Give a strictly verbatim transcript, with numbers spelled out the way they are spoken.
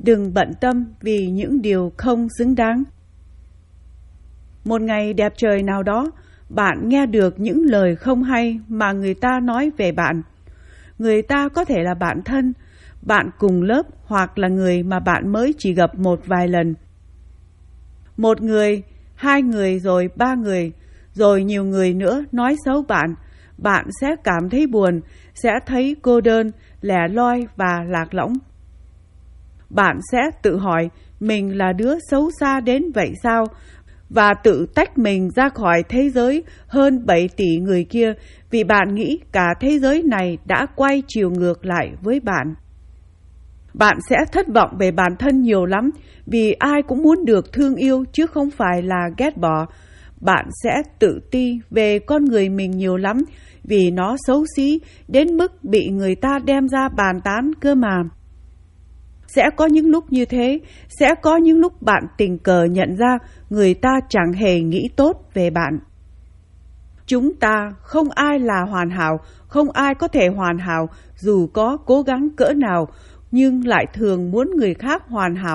Đừng bận tâm vì những điều không xứng đáng. Một ngày đẹp trời nào đó, bạn nghe được những lời không hay mà người ta nói về bạn. Người ta có thể là bạn thân, bạn cùng lớp hoặc là người mà bạn mới chỉ gặp một vài lần. Một người, hai người rồi ba người, rồi nhiều người nữa nói xấu bạn. Bạn sẽ cảm thấy buồn, sẽ thấy cô đơn, lẻ loi và lạc lõng. Bạn sẽ tự hỏi mình là đứa xấu xa đến vậy sao, và tự tách mình ra khỏi thế giới hơn bảy tỷ người kia vì bạn nghĩ cả thế giới này đã quay chiều ngược lại với bạn. Bạn sẽ thất vọng về bản thân nhiều lắm vì ai cũng muốn được thương yêu chứ không phải là ghét bỏ. Bạn sẽ tự ti về con người mình nhiều lắm vì nó xấu xí đến mức bị người ta đem ra bàn tán cơ mà. Sẽ có những lúc như thế, sẽ có những lúc bạn tình cờ nhận ra người ta chẳng hề nghĩ tốt về bạn. Chúng ta không ai là hoàn hảo, không ai có thể hoàn hảo dù có cố gắng cỡ nào, nhưng lại thường muốn người khác hoàn hảo.